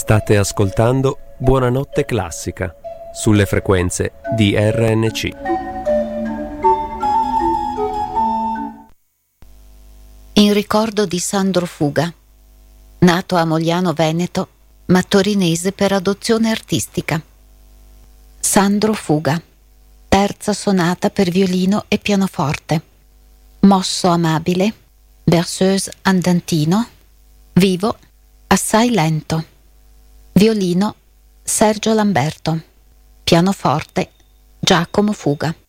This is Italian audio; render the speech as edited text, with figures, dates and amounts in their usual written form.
State ascoltando Buonanotte Classica sulle frequenze di RNC. In ricordo di Sandro Fuga, nato a Mogliano Veneto, ma torinese per adozione artistica. Sandro Fuga, terza sonata per violino e pianoforte. Mosso amabile, berceuse andantino, vivo, assai lento. Violino Sergio Lamberto, pianoforte Giacomo Fuga.